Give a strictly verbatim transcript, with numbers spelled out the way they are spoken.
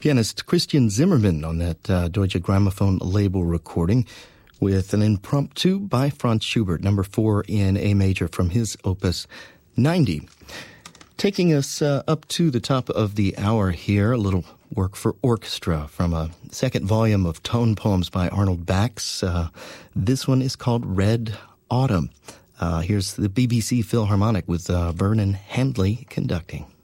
Pianist Christian Zimmermann on that uh, Deutsche Grammophon label recording with an impromptu by Franz Schubert, number four in A major from his opus ninety. Taking us uh, up to the top of the hour here, a little work for orchestra from a second volume of tone poems by Arnold Bax. Uh, this one is called Red Autumn. Uh, here's the B B C Philharmonic with uh, Vernon Handley conducting.